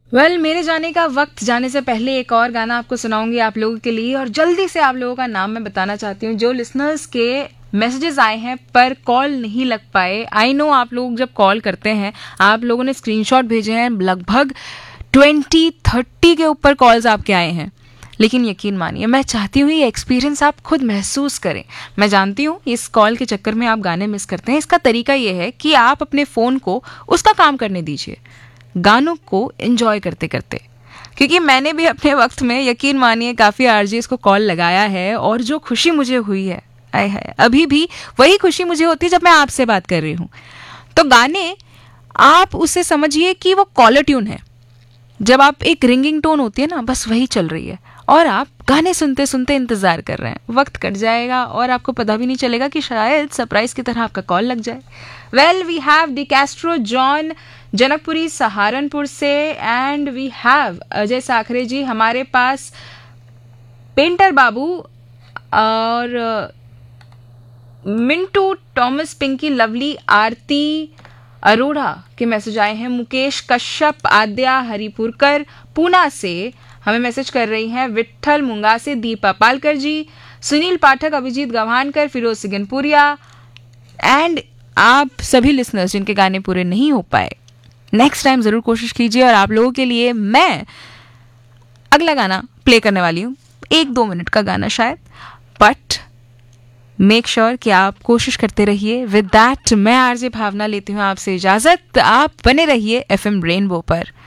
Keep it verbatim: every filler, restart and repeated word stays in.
Well well, मेरे जाने का वक्त जाने से पहले एक और गाना आपको सुनाऊंगी आप लोगों के लिए, और जल्दी से आप लोगों का नाम मैं बताना चाहती हूँ। जो लिसनर्स के मैसेजेस आए हैं पर कॉल नहीं लग पाए, आई नो आप लोग जब कॉल करते हैं आप लोगों ने स्क्रीनशॉट भेजे हैं, लगभग ट्वेंटी थर्टी के ऊपर कॉल्स आपके आए हैं, लेकिन यकीन मानिए मैं चाहती हूँ ये एक्सपीरियंस आप खुद महसूस करें। मैं जानती हूँ इस कॉल के चक्कर में आप गाने मिस करते हैं। इसका तरीका ये है कि आप अपने फ़ोन को उसका काम करने दीजिए, गानों को एंजॉय करते करते, क्योंकि मैंने भी अपने वक्त में यकीन मानिए काफ़ी आरजेस को कॉल लगाया है, और जो खुशी मुझे हुई है, आय हाय, अभी भी वही खुशी मुझे होती है जब मैं आपसे बात कर रही हूँ। तो गाने आप उसे समझिए कि वो कॉलर ट्यून है। जब आप एक रिंगिंग टोन होती है ना, बस वही चल रही है और आप गाने सुनते सुनते इंतजार कर रहे हैं। वक्त कट जाएगा और आपको पता भी नहीं चलेगा कि शायद सरप्राइज की तरह आपका कॉल लग जाए। Well, we have D Castro John Janakpuri Saharanpur से, and we have Ajay Sakhare जी हमारे पास, पेंटर बाबू और मिंटू टॉमस, पिंकी, लवली, आरती अरोड़ा के मैसेज आए हैं। मुकेश कश्यप, आद्या हरिपुरकर पूना से हमें मैसेज कर रही हैं। विट्ठल मुंगा से दीपा पालकर जी, सुनील पाठक, अभिजीत गवानकर, फिरोज सिगनपुरिया, एंड आप सभी लिसनर्स जिनके गाने पूरे नहीं हो पाए, नेक्स्ट टाइम ज़रूर कोशिश कीजिए। और आप लोगों के लिए मैं अगला गाना प्ले करने वाली हूँ, एक दो मिनट का गाना शायद, बट मेक श्योर कि आप कोशिश करते रहिए। विद दैट मैं आरजे भावना लेती हूँ आपसे इजाज़त। आप बने रहिए एफ एम रेनबो पर।